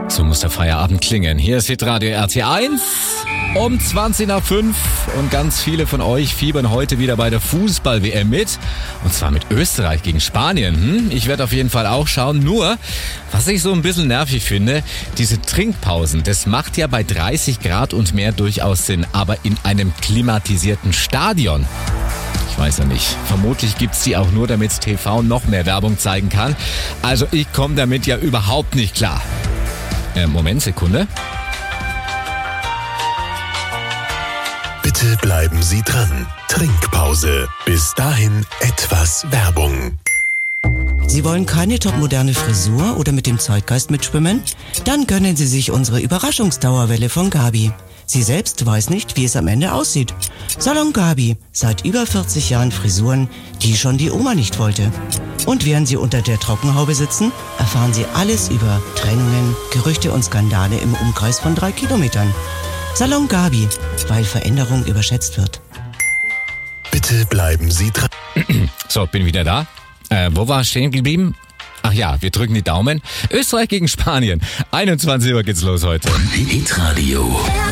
So muss der Feierabend klingen. Hier ist Hitradio RT1 um 20:05 und ganz viele von euch fiebern heute wieder bei der Fußball-WM mit. Und zwar mit Österreich gegen Spanien. Ich werde auf jeden Fall auch schauen. Nur, was ich so ein bisschen nervig finde, diese Trinkpausen, das macht ja bei 30 Grad und mehr durchaus Sinn. Aber in einem klimatisierten Stadion. Ich weiß ja nicht. Vermutlich gibt's die auch nur, damit TV noch mehr Werbung zeigen kann. Also ich komme damit ja überhaupt nicht klar. Moment, Sekunde. Bitte bleiben Sie dran. Trinkpause. Bis dahin etwas Werbung. Sie wollen keine topmoderne Frisur oder mit dem Zeitgeist mitschwimmen? Dann gönnen Sie sich unsere Überraschungsdauerwelle von Gabi. Sie selbst weiß nicht, wie es am Ende aussieht. Salon Gabi, seit über 40 Jahren Frisuren, die schon die Oma nicht wollte. Und während Sie unter der Trockenhaube sitzen, erfahren Sie alles über Trennungen, Gerüchte und Skandale im Umkreis von 3 Kilometern. Salon Gabi, weil Veränderung überschätzt wird. Bitte bleiben Sie dran. So, bin wieder da. Wo war stehen geblieben? Ach ja, wir drücken die Daumen. Österreich gegen Spanien. 21 Uhr geht's los heute. Hitradio.